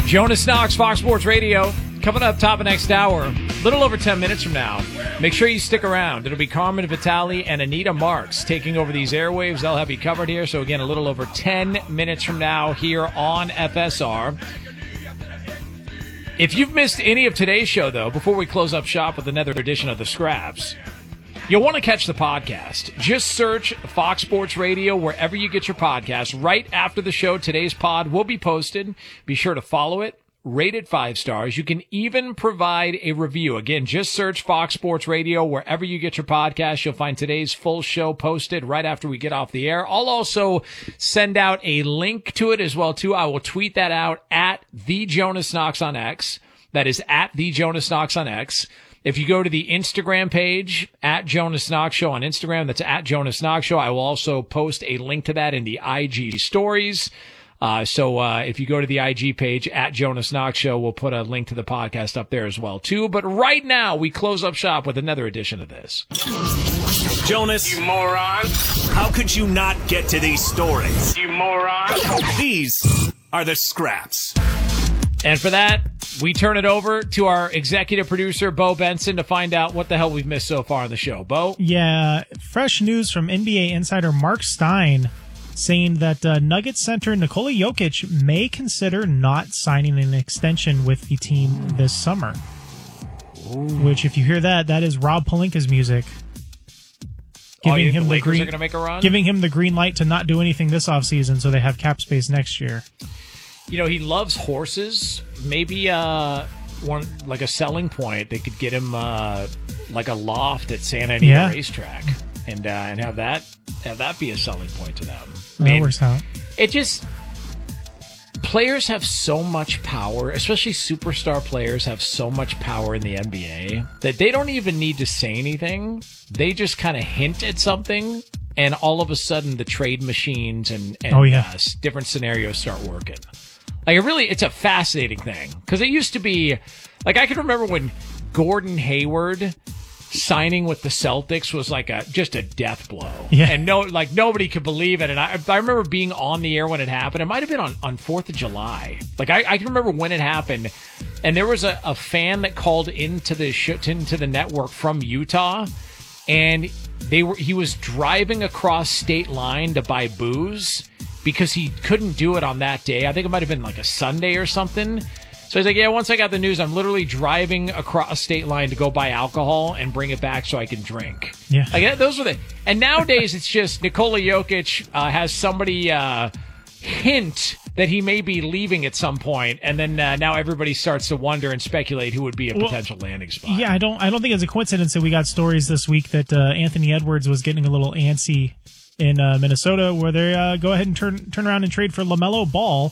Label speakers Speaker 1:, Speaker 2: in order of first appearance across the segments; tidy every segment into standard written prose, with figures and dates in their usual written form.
Speaker 1: Jonas Knox, Fox Sports Radio. Coming up top of next hour, a little over 10 minutes from now. Make sure you stick around. It'll be Carmen Vitale and Anita Marks taking over these airwaves. They'll have you covered here. So, again, a little over 10 minutes from now here on FSR. If you've missed any of today's show, though, before we close up shop with another edition of The Scraps, you'll want to catch the podcast. Just search Fox Sports Radio wherever you get your podcast. Right after the show, today's pod will be posted. Be sure to follow it. Rate it 5 stars. You can even provide a review. Again, just search Fox Sports Radio wherever you get your podcast. You'll find today's full show posted right after we get off the air. I'll also send out a link to it as well, too. I will tweet that out at The Jonas Knox on X. That is at The Jonas Knox on X. If you go to the Instagram page, at Jonas Knox Show on Instagram, that's at Jonas Knox Show. I will also post a link to that in the IG stories. So if you go to the IG page, at Jonas Knox Show, we'll put a link to the podcast up there as well, too. But right now, we close up shop with another edition of this.
Speaker 2: Jonas.
Speaker 3: You moron.
Speaker 2: How could you not get to these stories?
Speaker 3: You moron.
Speaker 2: These are the Scraps.
Speaker 1: And for that, we turn it over to our executive producer, Bo Benson, to find out what the hell we've missed so far on the show. Bo?
Speaker 4: Yeah, fresh news from NBA insider Mark Stein saying that Nuggets center Nikola Jokic may consider not signing an extension with the team this summer. Ooh. Which, if you hear that, that is Rob Pelinka's music. Giving him the green,
Speaker 1: are gonna make a run?
Speaker 4: Giving him the green light to not do anything this offseason so they have cap space next year.
Speaker 1: You know, he loves horses. Maybe one like a selling point. They could get him like a loft at Santa Anita Racetrack and have that be a selling point to them.
Speaker 4: That works out.
Speaker 1: It just, players have so much power, especially superstar players have so much power in the NBA that they don't even need to say anything. They just kind of hint at something, and all of a sudden the trade machines and different scenarios start working. Like, it's a fascinating thing, because it used to be, like, I can remember when Gordon Hayward signing with the Celtics was like just a death blow.
Speaker 4: Yeah.
Speaker 1: And nobody could believe it. And I remember being on the air when it happened. It might have been on 4th of July. Like, I can remember when it happened. And there was a fan that called into the network from Utah, and he was driving across state line to buy booze because he couldn't do it on that day. I think it might have been like a Sunday or something. So he's like, yeah, once I got the news, I'm literally driving across state line to go buy alcohol and bring it back so I can drink.
Speaker 4: Yeah.
Speaker 1: Like, those were and nowadays it's just Nikola Jokic has somebody hint that he may be leaving at some point, and then now everybody starts to wonder and speculate who would be a potential landing spot.
Speaker 4: Yeah, I don't think it's a coincidence that we got stories this week that Anthony Edwards was getting a little antsy in Minnesota, where they go ahead and turn around and trade for LaMelo Ball,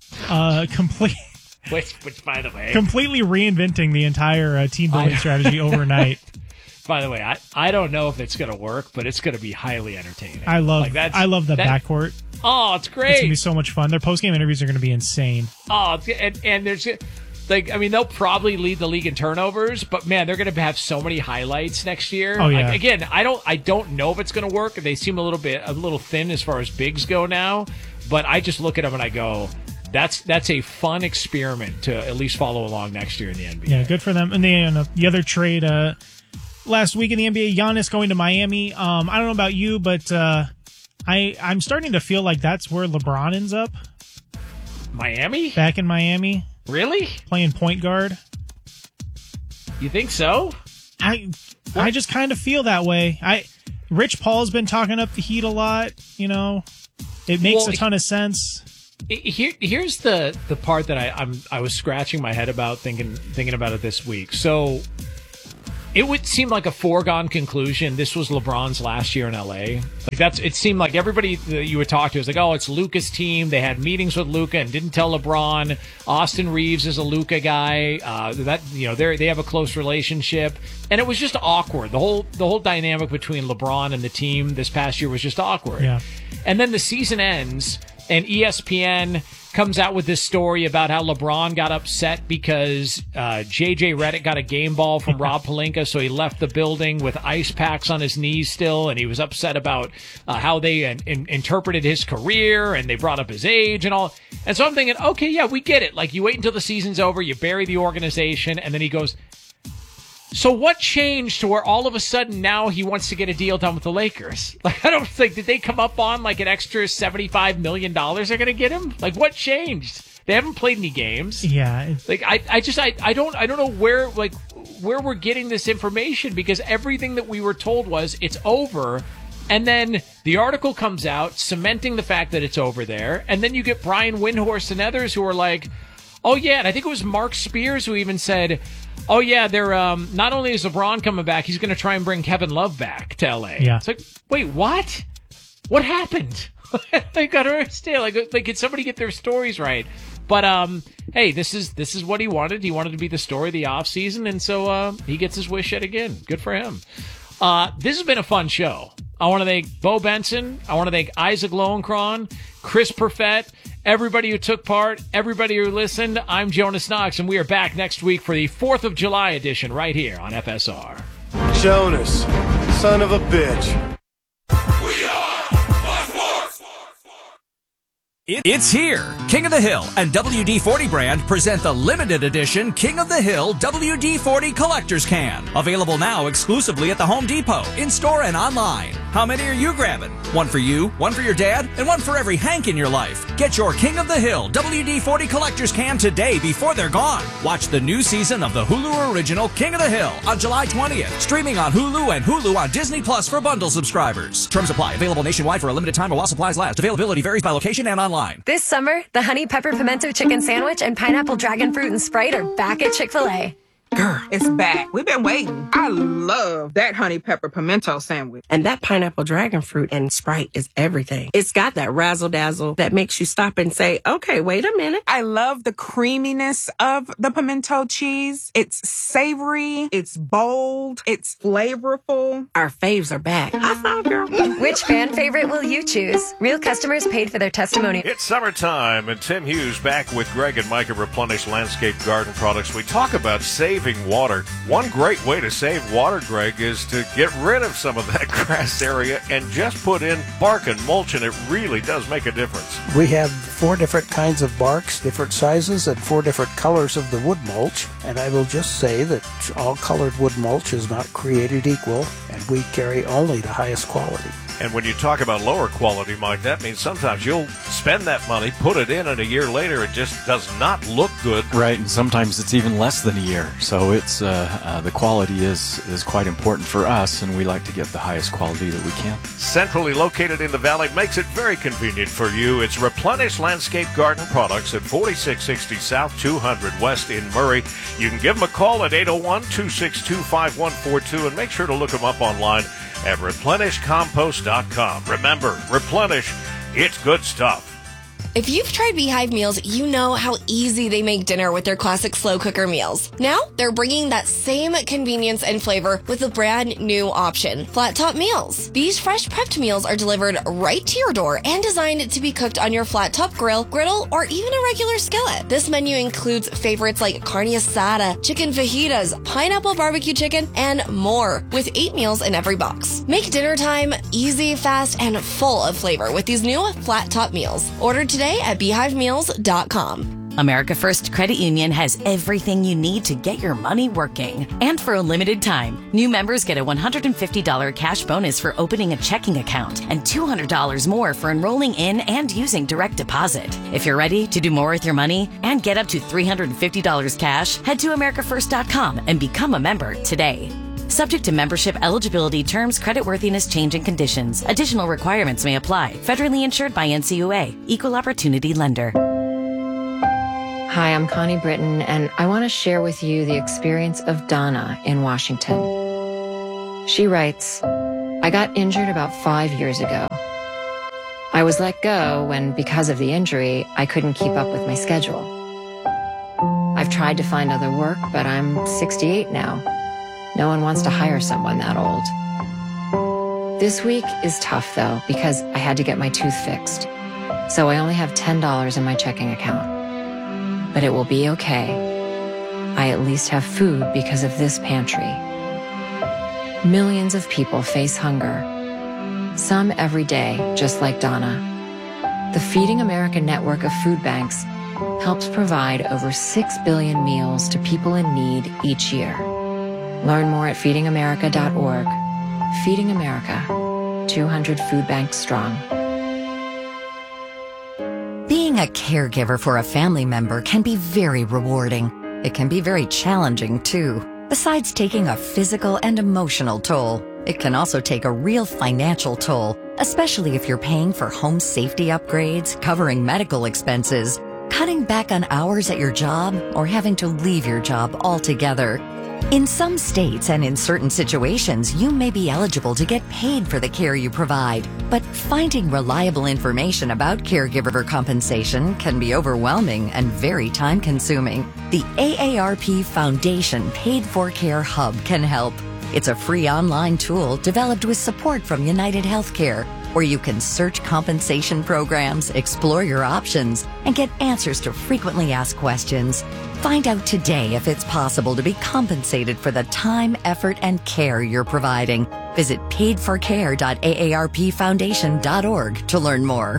Speaker 1: Which, by the way,
Speaker 4: completely reinventing the entire team building strategy overnight.
Speaker 1: By the way, I don't know if it's going to work, but it's going to be highly entertaining.
Speaker 4: I love the backcourt.
Speaker 1: Oh, it's great.
Speaker 4: It's going to be so much fun. Their post-game interviews are going to be insane.
Speaker 1: Oh, and there's, like, I mean, they'll probably lead the league in turnovers, but man, they're going to have so many highlights next year.
Speaker 4: Oh, yeah.
Speaker 1: Like, again, I don't know if it's going to work. They seem a little thin as far as bigs go now, but I just look at them and I go, that's a fun experiment to at least follow along next year in the NBA.
Speaker 4: Yeah, good for them. And the other trade last week in the NBA, Giannis going to Miami. I don't know about you, but I'm starting to feel like that's where LeBron ends up.
Speaker 1: Miami?
Speaker 4: Back in Miami.
Speaker 1: Really?
Speaker 4: Playing point guard.
Speaker 1: You think so?
Speaker 4: I just kind of feel that way. Rich Paul's been talking up the Heat a lot. You know, it makes a ton of sense.
Speaker 1: Here's the part that I was scratching my head about thinking about it this week. So it would seem like a foregone conclusion. This was LeBron's last year in LA. It seemed like everybody that you would talk to was like, oh, it's Luka's team. They had meetings with Luka and didn't tell LeBron. Austin Reeves is a Luka guy. They have a close relationship, and it was just awkward. The whole dynamic between LeBron and the team this past year was just awkward.
Speaker 4: Yeah.
Speaker 1: And then the season ends, and ESPN comes out with this story about how LeBron got upset because J.J. Redick got a game ball from Rob Pelinka, so he left the building with ice packs on his knees still, and he was upset about how they interpreted his career, and they brought up his age and all. And so I'm thinking, okay, yeah, we get it. Like, you wait until the season's over, you bury the organization, and then he goes, so what changed to where all of a sudden now he wants to get a deal done with the Lakers? Like, I don't think, did they come up on like an extra $75 million they're going to get him? Like, what changed? They haven't played any games.
Speaker 4: Yeah.
Speaker 1: Like, I don't know where we're getting this information, because everything that we were told was it's over. And then the article comes out cementing the fact that it's over there. And then you get Brian Windhorst and others who are like, oh yeah. And I think it was Mark Spears who even said, oh yeah, they're not only is LeBron coming back, he's going to try and bring Kevin Love back to LA.
Speaker 4: Yeah.
Speaker 1: It's like, wait, what? What happened? I got to understand. Like, did somebody get their stories right? But hey, this is what he wanted. He wanted to be the story of the offseason, and so he gets his wish yet again. Good for him. This has been a fun show. I want to thank Bo Benson. I want to thank Isaac Lowenkron, Chris Perfett, everybody who took part, everybody who listened. I'm Jonas Knox, and we are back next week for the 4th of July edition right here on FSR.
Speaker 3: Jonas, son of a bitch.
Speaker 5: It's here. King of the Hill and WD-40 brand present the limited edition King of the Hill WD-40 Collector's Can. Available now exclusively at the Home Depot, in-store and online. How many are you grabbing? One for you, one for your dad, and one for every Hank in your life. Get your King of the Hill WD-40 Collector's Can today before they're gone. Watch the new season of the Hulu original King of the Hill on July 20th. Streaming on Hulu and Hulu on Disney Plus for bundle subscribers. Terms apply. Available nationwide for a limited time or while supplies last. Availability varies by location and online.
Speaker 6: This summer, the Honey Pepper Pimento Chicken Sandwich and Pineapple Dragon Fruit and Sprite are back at Chick-fil-A.
Speaker 7: Girl, it's back. We've been waiting. I love that honey pepper pimento sandwich.
Speaker 8: And that pineapple dragon fruit and Sprite is everything. It's got that razzle dazzle that makes you stop and say, okay, wait a minute.
Speaker 7: I love the creaminess of the pimento cheese. It's savory. It's bold. It's flavorful.
Speaker 8: Our faves are back. I thought, girl.
Speaker 6: Which fan favorite will you choose? Real customers paid for their testimony.
Speaker 9: It's summertime, and Tim Hughes back with Greg and Mike of Replenish Landscape Garden Products. We talk about saving water. One great way to save water, Greg, is to get rid of some of that grass area and just put in bark and mulch, and it really does make a difference.
Speaker 10: We have 4 different kinds of barks, different sizes, and 4 different colors of the wood mulch. And I will just say that all colored wood mulch is not created equal, and we carry only the highest quality.
Speaker 9: And when you talk about lower quality, Mike, that means sometimes you'll spend that money, put it in, and a year later it just does not look good.
Speaker 11: Right, and sometimes it's even less than a year. So it's the quality is quite important for us, and we like to get the highest quality that we can.
Speaker 9: Centrally located in the valley makes it very convenient for you. It's Replenish Landscape Garden Products at 4660 South 200 West in Murray. You can give them a call at 801-262-5142 and make sure to look them up online at replenishcompost.com. Remember, Replenish, it's good stuff.
Speaker 12: If you've tried Beehive meals, you know how easy they make dinner with their classic slow cooker meals. Now, they're bringing that same convenience and flavor with a brand new option, Flat Top Meals. These fresh prepped meals are delivered right to your door and designed to be cooked on your flat top grill, griddle, or even a regular skillet. This menu includes favorites like carne asada, chicken fajitas, pineapple barbecue chicken, and more, with 8 meals in every box. Make dinner time easy, fast, and full of flavor with these new Flat Top Meals. Order today at beehivemeals.com.
Speaker 13: America First Credit Union has everything you need to get your money working. And for a limited time, new members get a $150 cash bonus for opening a checking account and $200 more for enrolling in and using direct deposit. If you're ready to do more with your money and get up to $350 cash, head to americafirst.com and become a member today. Subject to membership eligibility, terms, creditworthiness, change, and conditions. Additional requirements may apply. Federally insured by NCUA. Equal Opportunity Lender.
Speaker 14: Hi, I'm Connie Britton, and I want to share with you the experience of Donna in Washington. She writes, I got injured about 5 years ago. I was let go when, because of the injury, I couldn't keep up with my schedule. I've tried to find other work, but I'm 68 now. No one wants to hire someone that old. This week is tough, though, because I had to get my tooth fixed. so I only have $10 in my checking account. But it will be okay. I at least have food because of this pantry. Millions of people face hunger. Some every day, just like Donna. The Feeding America network of food banks helps provide over 6 billion meals to people in need each year. Learn more at feedingamerica.org. Feeding America, 200 food banks strong.
Speaker 15: Being a caregiver for a family member can be very rewarding. It can be very challenging, too. Besides taking a physical and emotional toll, it can also take a real financial toll, especially if you're paying for home safety upgrades, covering medical expenses, cutting back on hours at your job, or having to leave your job altogether. In some states and in certain situations, you may be eligible to get paid for the care you provide, but finding reliable information about caregiver compensation can be overwhelming and very time-consuming. The AARP Foundation Paid for Care Hub can help. It's a free online tool developed with support from United Healthcare, where you can search compensation programs, explore your options, and get answers to frequently asked questions. Find out today if it's possible to be compensated for the time, effort, and care you're providing. Visit paidforcare.aarpfoundation.org to learn more.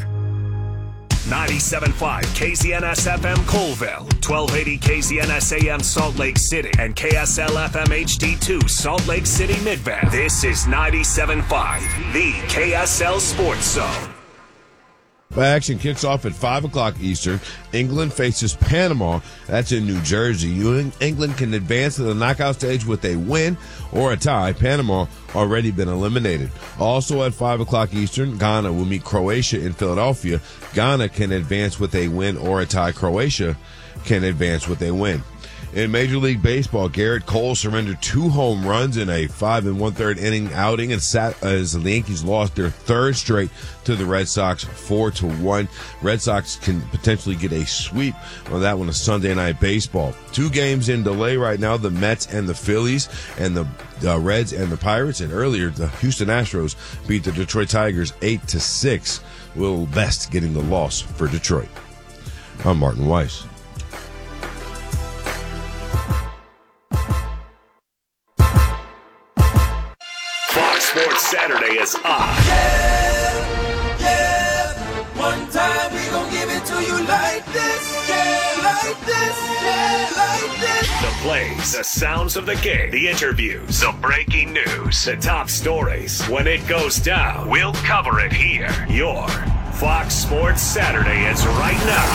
Speaker 2: 97.5 KZNS FM Colville, 1280 KZNS AM Salt Lake City, and KSL FM HD2 Salt Lake City Midvale. This is 97.5, the KSL Sports Zone.
Speaker 16: Action kicks off at 5 o'clock Eastern. England faces Panama. That's in New Jersey. England can advance to the knockout stage with a win or a tie. Panama already been eliminated. Also at 5 o'clock Eastern, Ghana will meet Croatia in Philadelphia. Ghana can advance with a win or a tie. Croatia can advance with a win. In Major League Baseball, Garrett Cole surrendered 2 home runs in a 5 1/3 inning outing and sat as the Yankees lost their 3rd straight to the Red Sox 4-1. Red Sox can potentially get a sweep on that one of Sunday Night Baseball. 2 games in delay right now, the Mets and the Phillies, and the Reds and the Pirates. And earlier, the Houston Astros beat the Detroit Tigers 8-6. Will Vest getting the loss for Detroit. I'm Martin Weiss.
Speaker 2: Sports Saturday is on.
Speaker 17: Yeah. One time we gon' give it to you like this. Yeah, like this. Yeah, like this.
Speaker 2: The plays, the sounds of the game, the interviews, the breaking news, the top stories. When it goes down, we'll cover it here. Your Fox Sports Saturday is right now.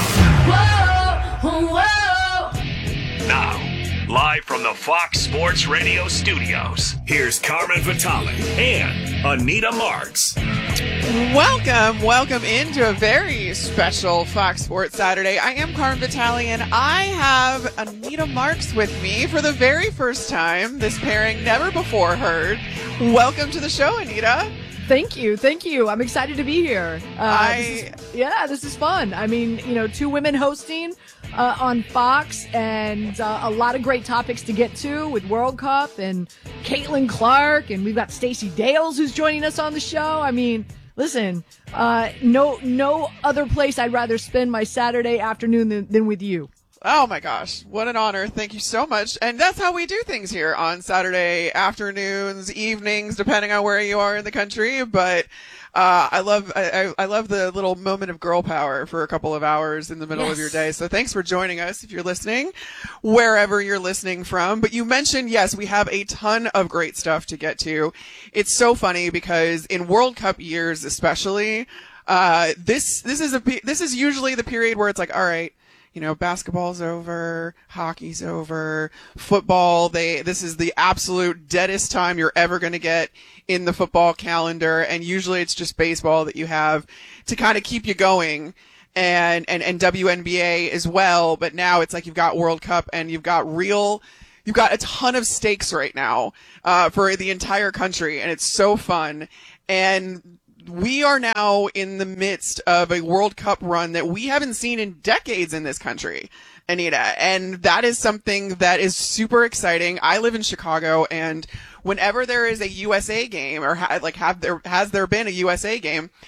Speaker 17: Whoa, whoa.
Speaker 2: Now, live from the Fox Sports Radio studios, here's Carmen Vitale and Anita Marks.
Speaker 18: Welcome into a very special Fox Sports Saturday. I am Carmen Vitale, and I have Anita Marks with me for the very first time. This pairing never before heard. Welcome to the show, Anita.
Speaker 19: Thank you. I'm excited to be here. This is fun. I mean, 2 women hosting on Fox, and a lot of great topics to get to with World Cup and Caitlin Clark, and we've got Stacey Dales who's joining us on the show. I mean, listen, no other place I'd rather spend my Saturday afternoon than with you.
Speaker 18: Oh my gosh, what an honor. Thank you so much. And that's how we do things here on Saturday afternoons, evenings, depending on where you are in the country. But I love the little moment of girl power for a couple of hours in the middle of your day. So thanks for joining us if you're listening, wherever you're listening from. But you mentioned, yes, we have a ton of great stuff to get to. It's so funny because in World Cup years especially, this is usually the period where it's like, all right, basketball's over, hockey's over, football, this is the absolute deadest time you're ever going to get in the football calendar. And usually it's just baseball that you have to kind of keep you going, and WNBA as well. But now it's like you've got World Cup and you've got a ton of stakes right now, for the entire country. And it's so fun. And we are now in the midst of a World Cup run that we haven't seen in decades in this country, Anita. And that is something that is super exciting. I live in Chicago, and whenever there is a USA game, or has there been a USA game,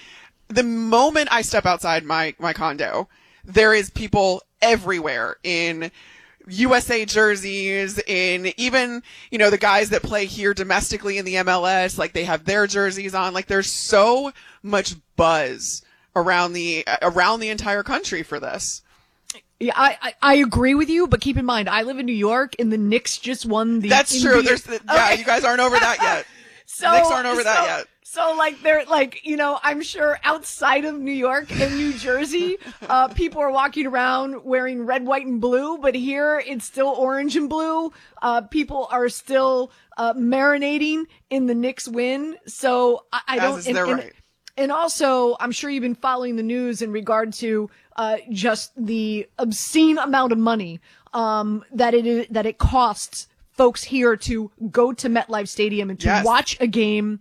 Speaker 18: the moment I step outside my condo, there is people everywhere in USA jerseys, in even, the guys that play here domestically in the MLS, like they have their jerseys on. Like there's so much buzz around the entire country for this.
Speaker 19: Yeah, I agree with you, but keep in mind, I live in New York and the Knicks just won the
Speaker 18: That's true. You guys aren't over that yet. Knicks aren't over that yet.
Speaker 19: So they're I'm sure outside of New York and New Jersey, people are walking around wearing red, white, and blue, but here it's still orange and blue. People are still marinating in the Knicks win. So I don't.
Speaker 18: Right.
Speaker 19: And also, I'm sure you've been following the news in regard to just the obscene amount of money that it costs folks here to go to MetLife Stadium and to watch a game.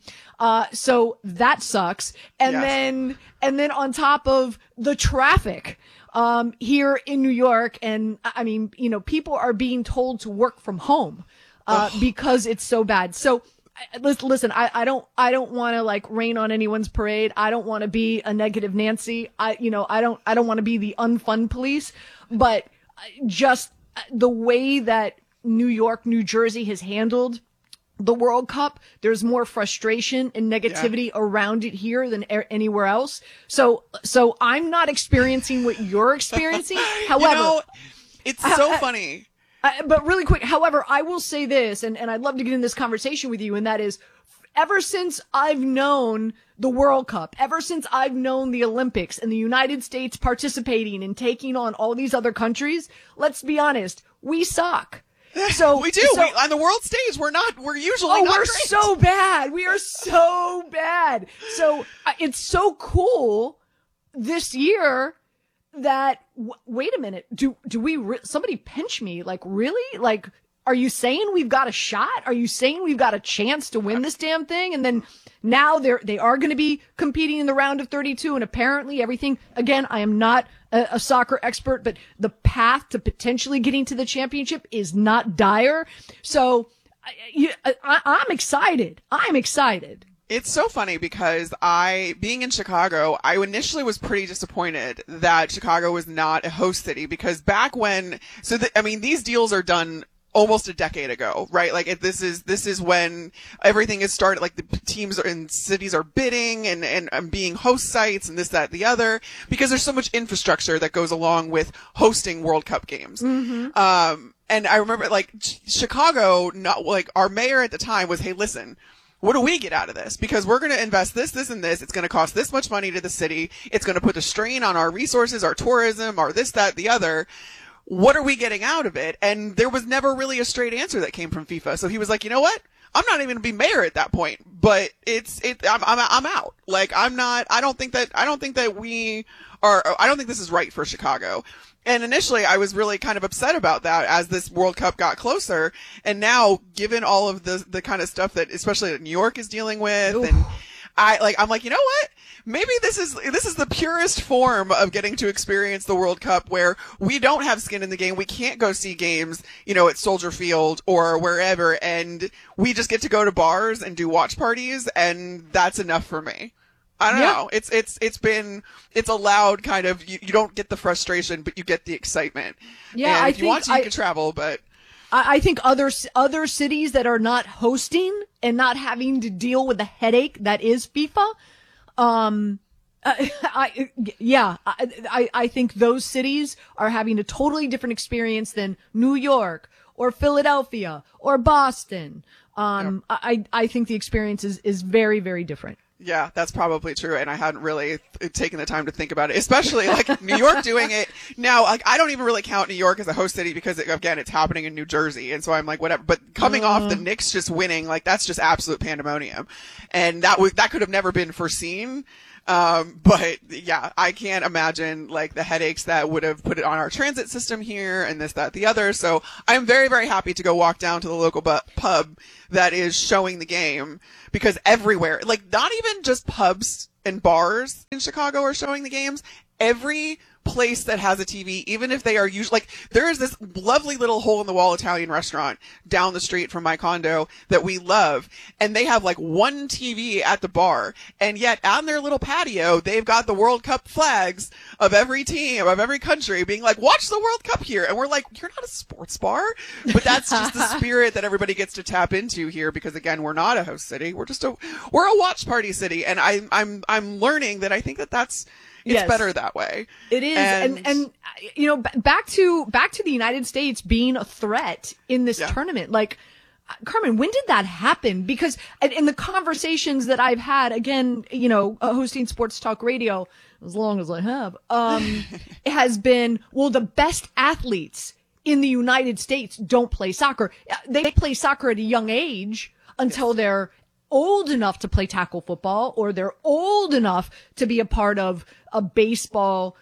Speaker 19: So that sucks. And then on top of the traffic, here in New York, and I mean, people are being told to work from home, because it's so bad. So listen, I don't want to rain on anyone's parade. I don't want to be a negative Nancy. I don't want to be the unfun police, but just the way that New York, New Jersey has handled the World Cup, there's more frustration and negativity around it here than anywhere else. So I'm not experiencing what you're experiencing. However,
Speaker 18: it's so funny.
Speaker 19: But really quick, however, I will say this, and I'd love to get in this conversation with you, and that is, ever since I've known the World Cup, ever since I've known the Olympics and the United States participating and taking on all these other countries, let's be honest, we suck. So
Speaker 18: we do. On the world stage, we're usually not
Speaker 19: we're
Speaker 18: great.
Speaker 19: so bad. We are so bad. So it's so cool this year that wait a minute. Do we somebody pinch me? Really? Are you saying we've got a shot? Are you saying we've got a chance to win this damn thing? And then now they are going to be competing in the round of 32, and apparently everything, again, I am not a soccer expert, but the path to potentially getting to the championship is not dire. So I'm excited. I'm excited.
Speaker 18: It's so funny because being in Chicago, I initially was pretty disappointed that Chicago was not a host city, because back when, these deals are done almost a decade ago, right? This is when everything is started, the teams and cities are bidding and being host sites and this, that, the other, because there's so much infrastructure that goes along with hosting World Cup games. Mm-hmm. And I remember Chicago, our mayor at the time was, hey, listen, what do we get out of this? Because we're going to invest this, and this. It's going to cost this much money to the city. It's going to put a strain on our resources, our tourism, our this, that, the other. What are we getting out of it? And there was never really a straight answer that came from FIFA. So he was like, you know what? I'm not even going to be mayor at that point, but I'm out. I don't think this is right for Chicago. And initially I was really kind of upset about that as this World Cup got closer. And now, given all of the kind of stuff that especially New York is dealing with, and I'm like, you know what? Maybe this is the purest form of getting to experience the World Cup, where we don't have skin in the game. We can't go see games, at Soldier Field or wherever, and we just get to go to bars and do watch parties, and that's enough for me. I don't know. It's allowed kind of, you don't get the frustration, but you get the excitement.
Speaker 19: Yeah,
Speaker 18: and if you want to, you can travel, but
Speaker 19: I think other cities that are not hosting and not having to deal with the headache that is FIFA, I think those cities are having a totally different experience than New York or Philadelphia or Boston. I think the experience is very, very different.
Speaker 18: Yeah, that's probably true. And I hadn't really taken the time to think about it, especially New York doing it now. I don't even really count New York as a host city because again, it's happening in New Jersey. And so I'm like, whatever, but coming off the Knicks just winning, that's just absolute pandemonium. And that could have never been foreseen. But yeah, I can't imagine the headaches that would have put it on our transit system here and this, that, the other. So I'm very, very happy to go walk down to the local pub that is showing the game, because everywhere, not even just pubs and bars in Chicago are showing the games. Every place that has a TV, even if they are usually like, there is this lovely little hole in the wall Italian restaurant down the street from my condo that we love. And they have like one TV at the bar. And yet on their little patio, they've got the World Cup flags of every team, of every country being like, watch the World Cup here. And we're like, you're not a sports bar, but that's just the spirit that everybody gets to tap into here. Because again, we're not a host city. We're a watch party city. And I'm learning that I think that's, it's better that way.
Speaker 19: It is. And you know, back to the United States being a threat in this tournament. Like, Carmen, when did that happen? Because in the conversations that I've had, again, you know, hosting sports talk radio as long as I have, it has been, well, the best athletes in the United States don't play soccer. They play soccer at a young age until they're old enough to play tackle football, or they're old enough to be a part of a baseball,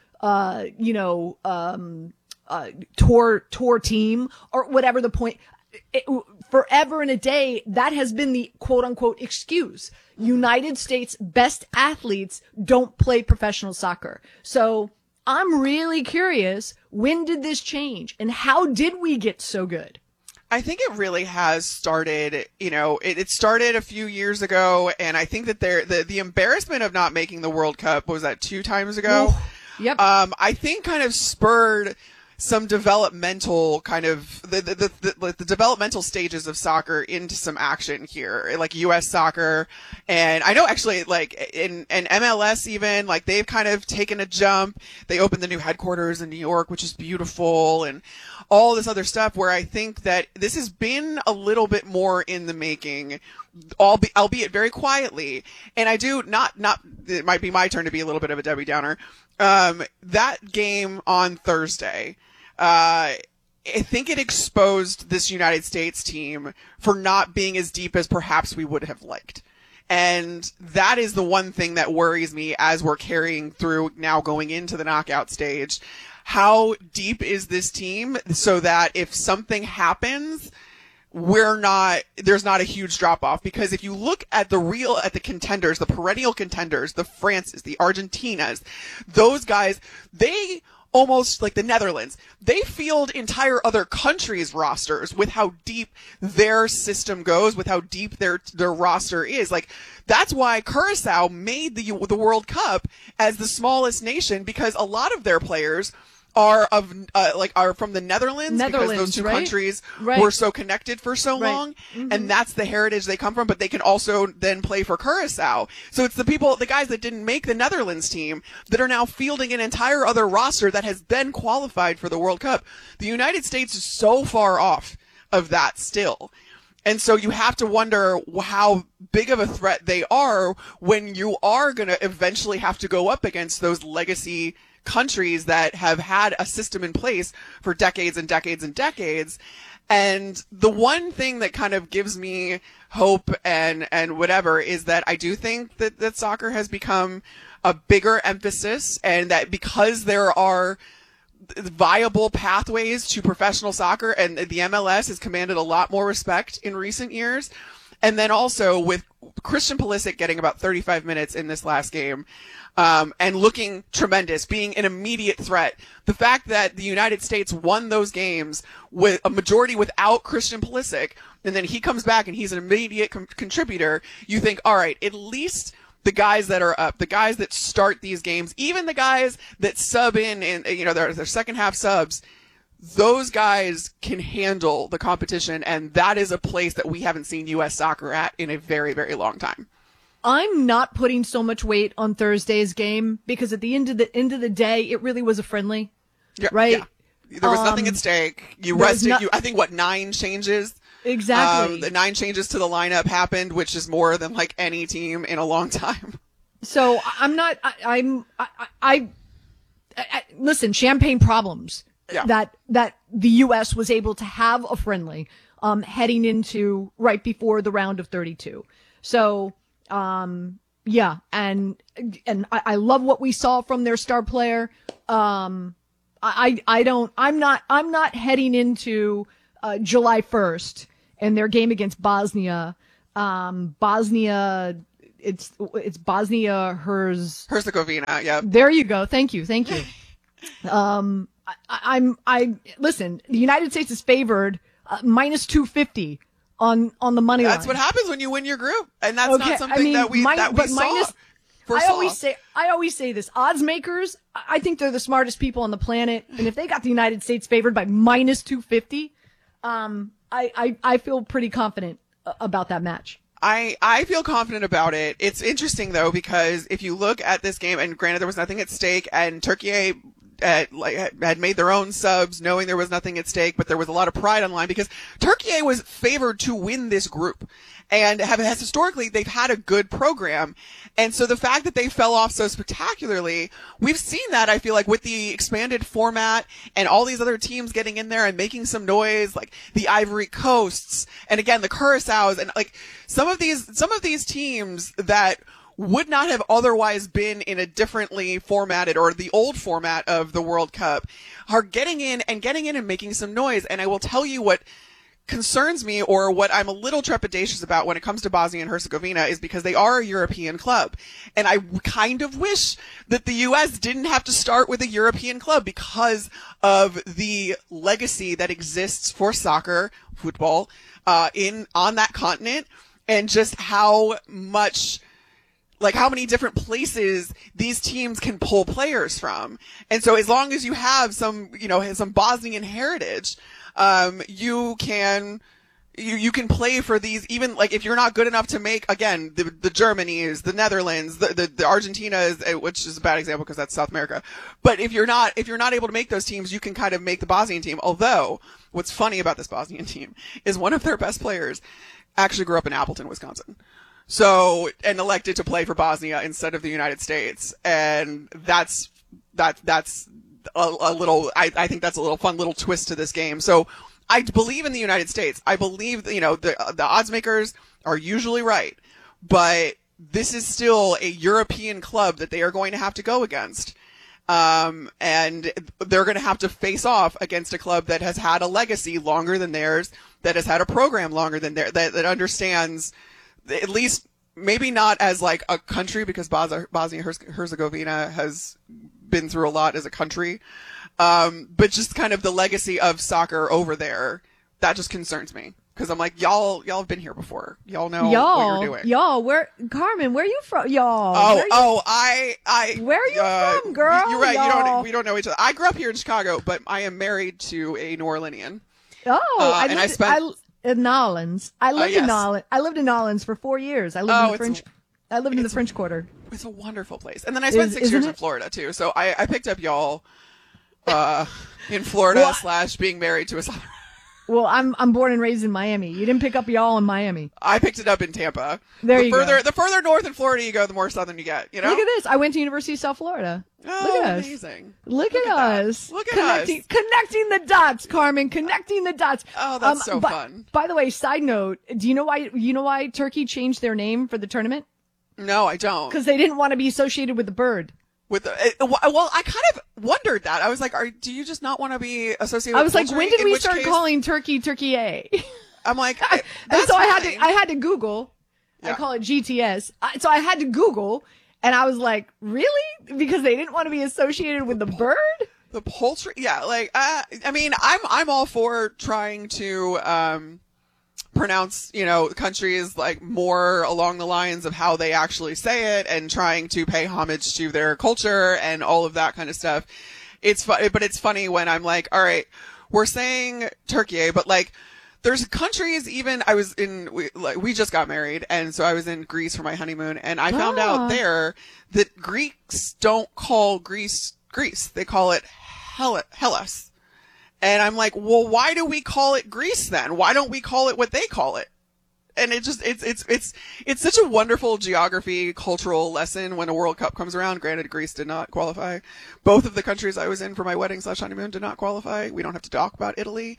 Speaker 19: tour team, or whatever the point. Forever and a day, that has been the quote unquote excuse. United States best athletes don't play professional soccer. So I'm really curious, when did this change and how did we get so good?
Speaker 18: I think it really has started, you know, it started a few years ago, and I think that the embarrassment of not making the World Cup, what was that, 2 times ago?
Speaker 19: Ooh, yep.
Speaker 18: I think kind of spurred some developmental kind of the developmental stages of soccer into some action here, like U.S. soccer. And I know actually like in MLS even, like they've kind of taken a jump. They opened the new headquarters in New York, which is beautiful, and all this other stuff, where I think that this has been a little bit more in the making, albeit very quietly. And I do not, it might be my turn to be a little bit of a Debbie Downer. That game on Thursday, I think it exposed this United States team for not being as deep as perhaps we would have liked. And that is the one thing that worries me as we're carrying through now going into the knockout stage. How deep is this team so that if something happens, there's not a huge drop off? Because if you look at the contenders, the perennial contenders, the Frances, the Argentinas, those guys, they almost like the Netherlands, they field entire other countries' rosters with how deep their system goes, with how deep their roster is. Like, that's why Curacao made the World Cup as the smallest nation, because a lot of their players are from the Netherlands because those two countries were so connected for so long, and that's the heritage they come from. But they can also then play for Curacao. So it's the guys that didn't make the Netherlands team that are now fielding an entire other roster that has then qualified for the World Cup. The United States is so far off of that still. And so you have to wonder how big of a threat they are when you are going to eventually have to go up against those legacy countries that have had a system in place for decades and decades and decades. And the one thing that kind of gives me hope and whatever is that I do think that soccer has become a bigger emphasis, and that because there are viable pathways to professional soccer, and the MLS has commanded a lot more respect in recent years. And then also with Christian Pulisic getting about 35 minutes in this last game, and looking tremendous, being an immediate threat. The fact that the United States won those games with a majority without Christian Pulisic, and then he comes back and he's an immediate contributor, you think, all right, at least the guys that are up, the guys that start these games, even the guys that sub in you know, their second half subs, those guys can handle the competition, and that is a place that we haven't seen U.S. soccer at in a very, very long time.
Speaker 19: I'm not putting so much weight on Thursday's game because at the end of the day, it really was a friendly, right?
Speaker 18: Yeah. There was nothing at stake. You rested. I think 9 changes.
Speaker 19: Exactly.
Speaker 18: The 9 changes to the lineup happened, which is more than like any team in a long time.
Speaker 19: So I'm not. I listen. Champagne problems. Yeah. That the U.S. was able to have a friendly heading into right before the round of 32. So. Yeah, and I love what we saw from their star player. I'm not heading into July 1st and their game against Bosnia. Bosnia, it's Bosnia Herzegovina.
Speaker 18: Yeah.
Speaker 19: There you go. Thank you. I listen. The United States is favored minus 250 on the money line.
Speaker 18: That's what happens when you win your group, and that's not something that we saw.
Speaker 19: I always say this: odds makers. I think they're the smartest people on the planet, and if they got the United States favored by minus 250, I feel pretty confident about that match.
Speaker 18: I feel confident about it. It's interesting though, because if you look at this game, and granted there was nothing at stake, and Turkey had made their own subs knowing there was nothing at stake, but there was a lot of pride online because Turkey was favored to win this group and has historically, they've had a good program. And so the fact that they fell off so spectacularly, we've seen that, I feel like, with the expanded format and all these other teams getting in there and making some noise, like the Ivory Coasts and again, the Curaçaos, and like some of these teams that would not have otherwise been in a differently formatted or the old format of the World Cup are getting in and making some noise. And I will tell you what concerns me, or what I'm a little trepidatious about when it comes to Bosnia and Herzegovina, is because they are a European club. And I kind of wish that the U.S. didn't have to start with a European club because of the legacy that exists for soccer, football, on that continent, and just how much, like how many different places these teams can pull players from. And so as long as you have some Bosnian heritage, you can play for these, even like if you're not good enough to make, again, the Germanys, the Netherlands, the Argentinas, which is a bad example because that's South America. But if you're not able to make those teams, you can kind of make the Bosnian team. Although what's funny about this Bosnian team is one of their best players actually grew up in Appleton, Wisconsin. So, and elected to play for Bosnia instead of the United States. And that's a little, I think that's a little fun little twist to this game. So I believe in the United States. I believe that, the odds makers are usually right, but this is still a European club that they are going to have to go against. And they're going to have to face off against a club that has had a legacy longer than theirs, that has had a program longer than theirs, that understands, at least maybe not as like a country, because Bosnia-Herzegovina has been through a lot as a country. But just kind of the legacy of soccer over there, that just concerns me. Cause I'm like, y'all have been here before. Y'all know what you're doing.
Speaker 19: Carmen, where are you from? Y'all.
Speaker 18: Where
Speaker 19: are you from, girl?
Speaker 18: You're right.
Speaker 19: Y'all.
Speaker 18: We don't know each other. I grew up here in Chicago, but I am married to a New Orleanian.
Speaker 19: I lived in Nolens. I lived in Nolens. I lived in Nolens for 4 years. I lived in the French Quarter.
Speaker 18: It's a wonderful place. And then I spent 6 years in Florida too. So I picked up y'all in Florida / being married to a Southerner.
Speaker 19: Well, I'm born and raised in Miami. You didn't pick up y'all in Miami.
Speaker 18: I picked it up in Tampa.
Speaker 19: The
Speaker 18: further north in Florida you go, the more southern you get.
Speaker 19: Look at this. I went to University of South Florida.
Speaker 18: Oh,
Speaker 19: look at
Speaker 18: amazing.
Speaker 19: Look at us.
Speaker 18: Look at us.
Speaker 19: Connecting the dots, Carmen. Connecting the dots.
Speaker 18: Oh, that's so fun.
Speaker 19: By the way, side note, do you know why Turkey changed their name for the tournament?
Speaker 18: No, I don't.
Speaker 19: Because they didn't want to be associated with the bird.
Speaker 18: Well, I kind of wondered that. I was like, do you just not want to be associated with
Speaker 19: I was like, when did we start
Speaker 18: case...
Speaker 19: calling Turkey A?
Speaker 18: I'm like,
Speaker 19: and so I had to Google. Yeah. I call it GTS. So I had to Google, and I was like, really? Because they didn't want to be associated with the bird?
Speaker 18: The poultry? Yeah, like, I mean, I'm all for trying to, pronounce, countries like more along the lines of how they actually say it, and trying to pay homage to their culture and all of that kind of stuff. But it's funny when I'm like, all right, we're saying Turkey, but like, there's countries, even we just got married, and so I was in Greece for my honeymoon, and I found out there that Greeks don't call Greece Greece. They call it Hellas. And I'm like, well, why do we call it Greece then? Why don't we call it what they call it? And it's such a wonderful geography, cultural lesson when a World Cup comes around. Granted, Greece did not qualify. Both of the countries I was in for my wedding / honeymoon did not qualify. We don't have to talk about Italy.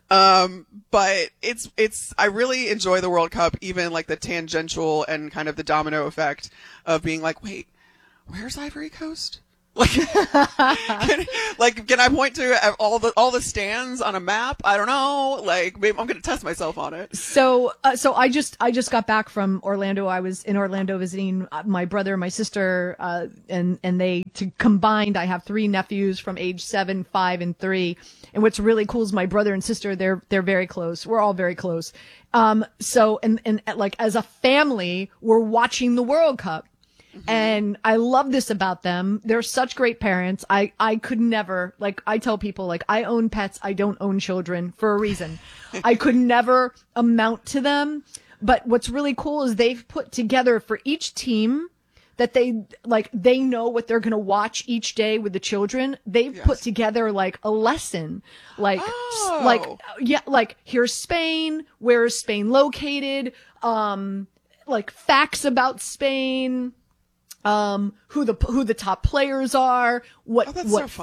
Speaker 18: But I really enjoy the World Cup, even like the tangential and kind of the domino effect of being like, wait, where's Ivory Coast? Can I point to all the stands on a map? I don't know. Like, maybe I'm going to test myself on it.
Speaker 19: So I just got back from Orlando. I was in Orlando visiting my brother and my sister, and they combined. I have 3 nephews from age 7, 5, and 3. And what's really cool is my brother and sister. They're very close. We're all very close. So like as a family, we're watching the World Cup. Mm-hmm. And I love this about them. They're such great parents. I could never, like, I tell people, like, I own pets. I don't own children for a reason. I could never amount to them. But what's really cool is they've put together for each team that they know what they're going to watch each day with the children. They've put together like a lesson, like here's Spain, where is Spain located? Like facts about Spain. Who the top players are, what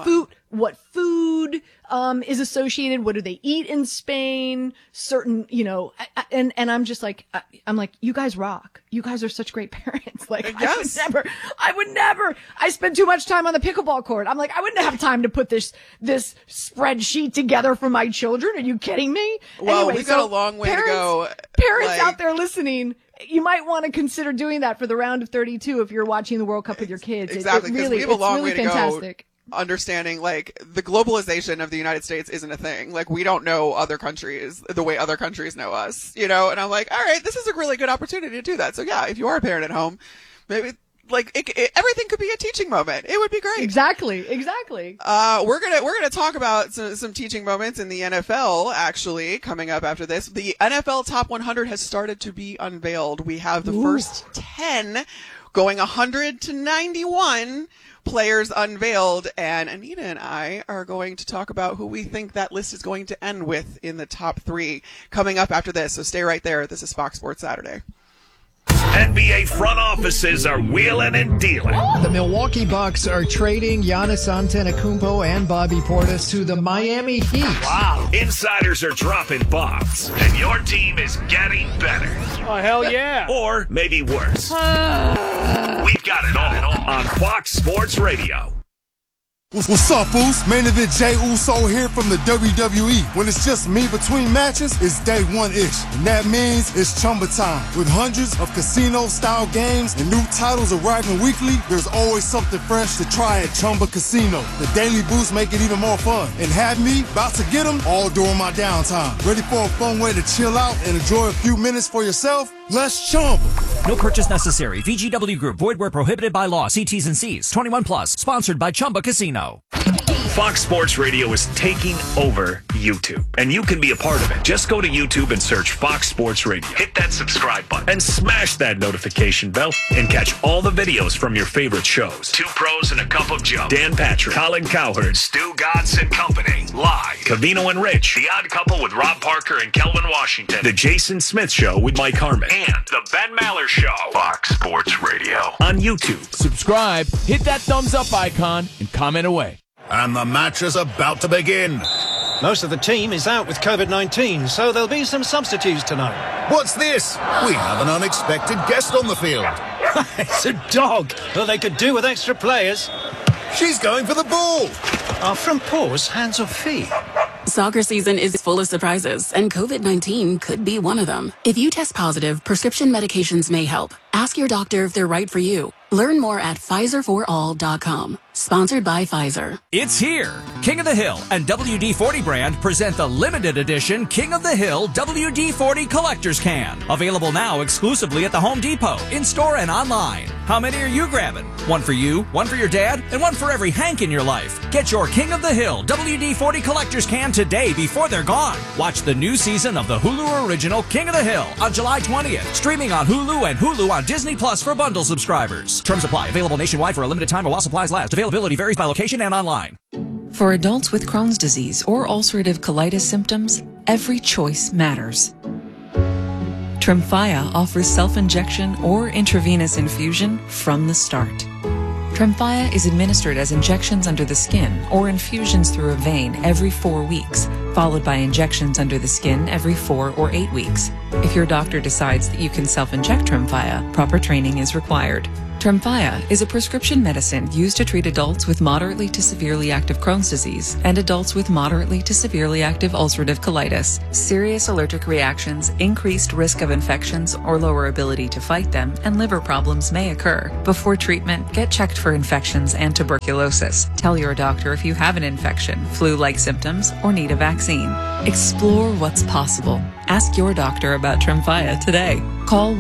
Speaker 19: food is associated, what do they eat in Spain, certain, and I'm just like, you guys rock. You guys are such great parents. Like, yes. I would never, I spend too much time on the pickleball court. I'm like, I wouldn't have time to put this spreadsheet together for my children. Are you kidding me?
Speaker 18: Well,
Speaker 19: anyway,
Speaker 18: we've got a long way to go.
Speaker 19: Parents out there listening, you might want to consider doing that for the round of 32 if you're watching the World Cup with your kids.
Speaker 18: Exactly, because we have a long way to
Speaker 19: fantastic.
Speaker 18: Go understanding, like, the globalization of the United States isn't a thing. Like, we don't know other countries the way other countries know us, And I'm like, all right, this is a really good opportunity to do that. So, yeah, if you are a parent at home, maybe... Like everything could be a teaching moment. It would be great.
Speaker 19: Exactly.
Speaker 18: We're gonna talk about some teaching moments in the NFL actually coming up after this. The NFL Top 100 has started to be unveiled. We have the first 10 going 100 to 91 players unveiled, and Anita and I are going to talk about who we think that list is going to end with in the top 3 coming up after this. So stay right there. This is Fox Sports Saturday.
Speaker 2: NBA front offices are wheeling and dealing.
Speaker 20: The Milwaukee Bucks are trading Giannis Antetokounmpo and Bobby Portis to the Miami Heat.
Speaker 2: Wow. Insiders are dropping bombs, and your team is getting better.
Speaker 1: Oh, hell yeah.
Speaker 2: Or maybe worse. We've got it all on Fox Sports Radio.
Speaker 3: What's up, Foos? Main event Jey Uso here from the WWE. When it's just me between matches, it's day one-ish. And that means it's Chumba time. With hundreds of casino-style games and new titles arriving weekly, there's always something fresh to try at Chumba Casino. The daily boosts make it even more fun. And have me about to get them all during my downtime. Ready for a fun way to chill out and enjoy a few minutes for yourself? Let's Chumba.
Speaker 5: No purchase necessary. VGW Group. Void where prohibited by law. See T's and C's. 21 plus. Sponsored by Chumba Casino.
Speaker 2: Fox Sports Radio is taking over YouTube, and you can be a part of it. Just go to YouTube and search Fox Sports Radio. Hit that subscribe button and smash that notification bell and catch all the videos from your favorite shows. 2 Pros and a Cup of Joe. Dan Patrick, Colin Cowherd, Stu Godson and Company. Live. Cavino and Rich. The Odd Couple with Rob Parker and Kelvin Washington. The Jason Smith Show with Mike Harmon. And The Ben Maller Show. Fox Sports Radio. On YouTube.
Speaker 1: Subscribe, hit that thumbs up icon, and comment away.
Speaker 21: And the match is about to begin.
Speaker 20: Most of the team is out with COVID-19, so there'll be some substitutes tonight.
Speaker 21: What's this? We have an unexpected guest on the field.
Speaker 20: It's a dog. Well, they could do with extra players.
Speaker 21: She's going for the ball.
Speaker 20: Are front paws hands or feet?
Speaker 22: Soccer season is full of surprises, and COVID-19 could be one of them. If you test positive, prescription medications may help. Ask your doctor if they're right for you. Learn more at PfizerForAll.com. Sponsored by Pfizer.
Speaker 5: It's here. King of the Hill and WD-40 brand present the limited edition King of the Hill WD-40 Collector's Can. Available now exclusively at the Home Depot, in-store and online. How many are you grabbing? One for you, one for your dad, and one for every Hank in your life. Get your King of the Hill WD-40 Collector's Can today before they're gone. Watch the new season of the Hulu original King of the Hill on July 20th. Streaming on Hulu and Hulu on Disney Plus for bundle subscribers. Terms apply. Available nationwide for a limited time while supplies last. Availability varies by location and online.
Speaker 23: For adults with Crohn's disease or ulcerative colitis symptoms, every choice matters. Tremfya offers self-injection or intravenous infusion from the start. Tremfya is administered as injections under the skin or infusions through a vein every 4 weeks, followed by injections under the skin every 4 or 8 weeks. If your doctor decides that you can self-inject Tremfya, proper training is required. Tremfya is a prescription medicine used to treat adults with moderately to severely active Crohn's disease and adults with moderately to severely active ulcerative colitis. Serious allergic reactions, increased risk of infections or lower ability to fight them, and liver problems may occur. Before treatment, get checked for infections and tuberculosis. Tell your doctor if you have an infection, flu-like symptoms, or need a vaccine. Explore what's possible. Ask your doctor about Tremfya today. Call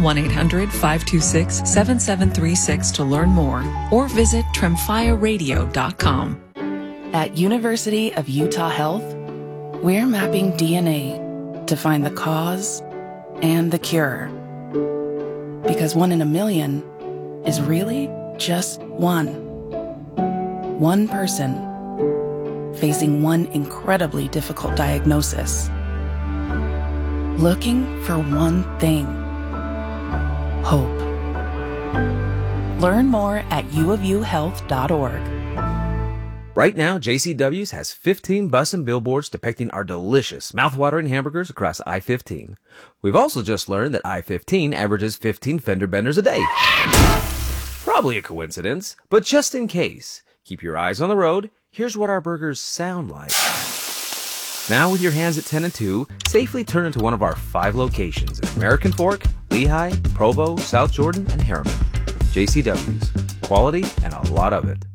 Speaker 23: 1-800-526-7736 to learn more or visit tremfyaradio.com.
Speaker 4: At University of Utah Health, we're mapping DNA to find the cause and the cure. Because 1 in a million is really just one. One person facing one incredibly difficult diagnosis. Looking for one thing. Hope. Learn more at uofuhealth.org.
Speaker 7: Right now, JCW's has 15 bus and billboards depicting our delicious, mouth-watering hamburgers across I-15. We've also just learned that I-15 averages 15 fender benders a day. Probably a coincidence, but just in case, keep your eyes on the road. Here's what our burgers sound like. Now with your hands at 10 and 2, safely turn into one of our 5 locations in American Fork, Lehigh, Provo, South Jordan, and Harriman. JCW's. Quality and a lot of it.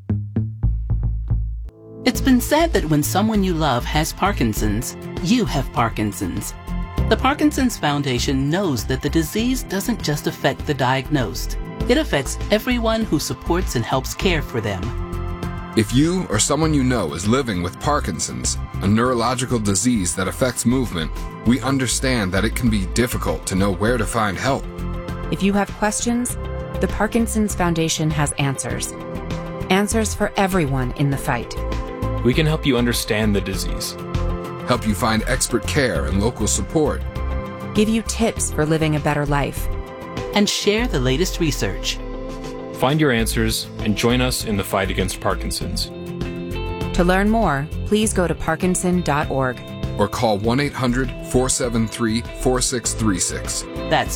Speaker 8: It's been said that when someone you love has Parkinson's, you have Parkinson's. The Parkinson's Foundation knows that the disease doesn't just affect the diagnosed. It affects everyone who supports and helps care for them.
Speaker 24: If you or someone you know is living with Parkinson's, a neurological disease that affects movement, we understand that it can be difficult to know where to find help.
Speaker 25: If you have questions, the Parkinson's Foundation has answers. Answers for everyone in the fight.
Speaker 26: We can help you understand the disease.
Speaker 24: Help you find expert care and local support.
Speaker 25: Give you tips for living a better life.
Speaker 8: And share the latest research.
Speaker 26: Find your answers and join us in the fight against Parkinson's.
Speaker 25: To learn more, please go to parkinson.org.
Speaker 24: Or call 1-800-473-4636.
Speaker 8: That's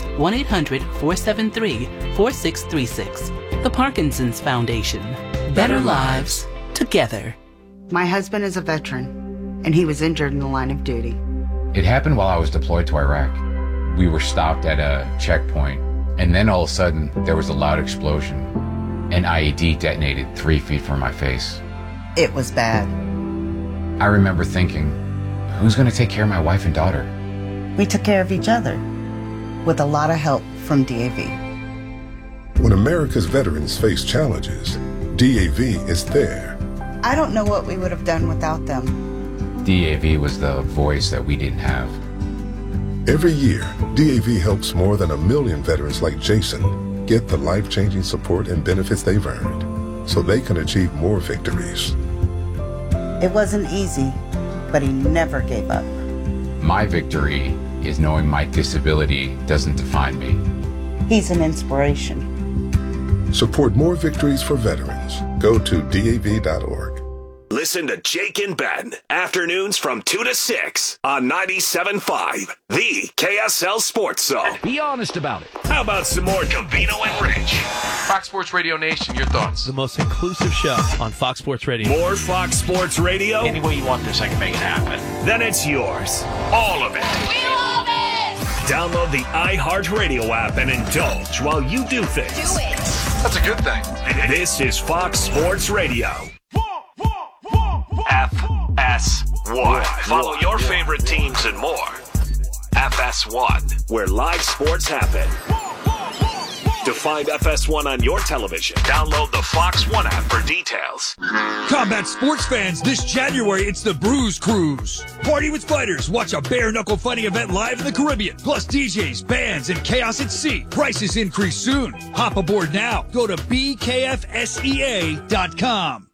Speaker 8: 1-800-473-4636. The Parkinson's Foundation. Better lives together.
Speaker 27: My husband is a veteran, and he was injured in the line of duty.
Speaker 28: It happened while I was deployed to Iraq. We were stopped at a checkpoint, and then all of a sudden, there was a loud explosion. An IED detonated 3 feet from my face.
Speaker 27: It was bad.
Speaker 28: I remember thinking, who's going to take care of my wife and daughter?
Speaker 27: We took care of each other, with a lot of help from DAV.
Speaker 29: When America's veterans face challenges, DAV is there.
Speaker 27: I don't know what we would have done without them.
Speaker 28: DAV was the voice that we didn't have.
Speaker 29: Every year, DAV helps more than 1 million veterans like Jason get the life-changing support and benefits they've earned so they can achieve more victories.
Speaker 27: It wasn't easy, but he never gave up.
Speaker 28: My victory is knowing my disability doesn't define me.
Speaker 27: He's an inspiration.
Speaker 29: Support more victories for veterans. Go to DAV.org.
Speaker 2: Listen to Jake and Ben, afternoons from 2 to 6 on 97.5, the KSL Sports Zone.
Speaker 1: Be honest about it.
Speaker 2: How about some more Covino and Rich?
Speaker 30: Fox Sports Radio Nation, your thoughts?
Speaker 31: The most inclusive show on Fox Sports Radio.
Speaker 2: More Fox Sports Radio?
Speaker 1: Any way you want this, I can make it happen.
Speaker 2: Then it's yours. All of it.
Speaker 17: We love it!
Speaker 2: Download the iHeartRadio app and indulge while you do things.
Speaker 17: Do it!
Speaker 30: That's a good thing.
Speaker 2: This is Fox Sports Radio. FS1. Follow your favorite teams and more. FS1, where live sports happen. To find FS1 on your television, download the Fox One app for details.
Speaker 32: Combat sports fans, this January it's the Bruise Cruise. Party with fighters, watch a bare-knuckle fighting event live in the Caribbean. Plus DJs, bands, and chaos at sea. Prices increase soon. Hop aboard now. Go to BKFSEA.com.